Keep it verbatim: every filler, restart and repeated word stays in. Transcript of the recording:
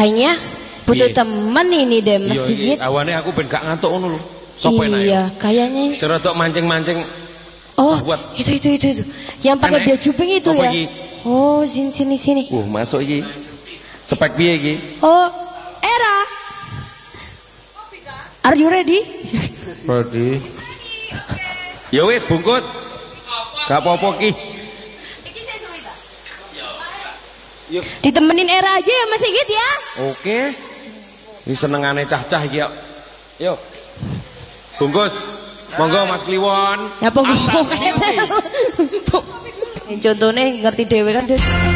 Kayaknya butuh temen ini deh Mas Sigit. Iya, awane aku ben gak ngantuk ngono lho. Sopo enak? Iya, kayaknya. Serotok mancing-mancing. Oh, itu itu itu itu. Yang pakai baju pink itu ya. Iki? Oh, sini sini sini. Uh, masuk iki. Spek piye iki? Oh, Era. Are you ready? Ready. Ya wis bungkus. Gak apa-apa ki. Ditemenin Era aja ya Mas Sigit ya. Oke. Ini senengane cah-cah iki yuk. Yuk. Bungkus. Monggo Mas Kliwon. Ya pokoknya. Contohnya ngerti dhewe kan.